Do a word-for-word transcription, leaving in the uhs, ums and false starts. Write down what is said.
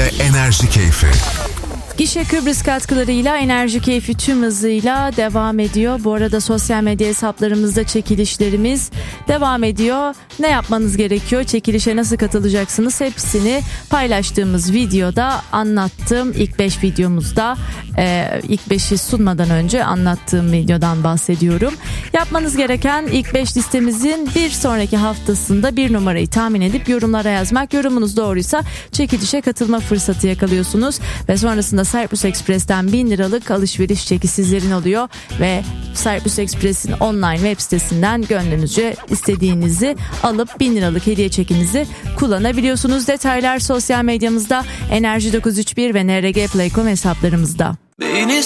ile Enerji Keyfi. Gişe Kıbrıs katkılarıyla Enerji Keyfi tüm hızıyla devam ediyor. Bu arada sosyal medya hesaplarımızda çekilişlerimiz devam ediyor. Ne yapmanız gerekiyor? Çekilişe nasıl katılacaksınız? Hepsini paylaştığımız videoda anlattım. İlk beş videomuzda e, ilk beşi sunmadan önce anlattığım videodan bahsediyorum. Yapmanız gereken ilk beş listemizin bir sonraki haftasında bir numarayı tahmin edip yorumlara yazmak. Yorumunuz doğruysa çekilişe katılma fırsatı yakalıyorsunuz ve sonrasında Cyprus Express'ten bin liralık alışveriş çeki sizlerin oluyor ve Cyprus Express'in online web sitesinden gönlünüzce istediğinizi alıp bin liralık hediye çekinizi kullanabiliyorsunuz. Detaylar sosyal medyamızda Enerji dokuz üç bir ve N R G Play nokta com hesaplarımızda.